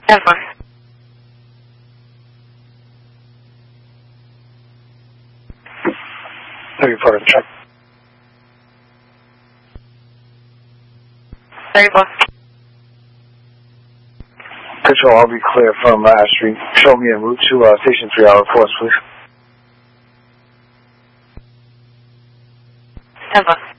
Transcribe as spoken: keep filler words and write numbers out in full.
Ever. Thirty four, check. Thirty-four. Control, I'll be clear from uh, Street. Show me en route to uh, Station three hour course, please. Ever.